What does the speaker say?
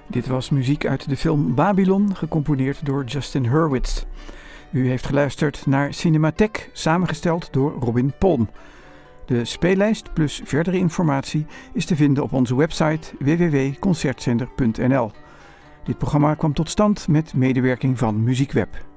Dit was muziek uit de film Babylon, gecomponeerd door Justin Hurwitz. U heeft geluisterd naar Cinematheek, samengesteld door Robin Polm. De speellijst plus verdere informatie is te vinden op onze website www.concertzender.nl. Dit programma kwam tot stand met medewerking van Muziekweb.